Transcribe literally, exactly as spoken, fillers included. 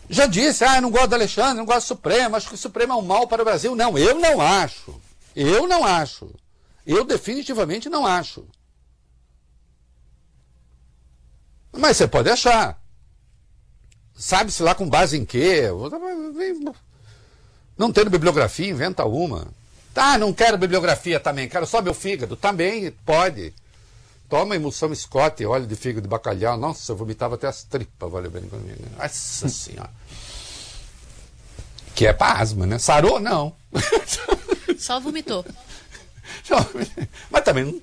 Já disse, ah, eu não gosto do Alexandre, não gosto do Supremo, acho que o Supremo é um mal para o Brasil. Não, eu não acho. Eu não acho. Eu definitivamente não acho. Mas você pode achar. Sabe-se lá com base em quê? Não tendo bibliografia, inventa uma. Tá, não quero bibliografia também, quero só meu fígado. Também pode. Toma emulsão Scott, óleo de fígado de bacalhau. Nossa, eu vomitava até as tripas, valeu bem comigo. Nossa senhora. Que é para asma, né? Sarou? Não. Só vomitou. Mas também não,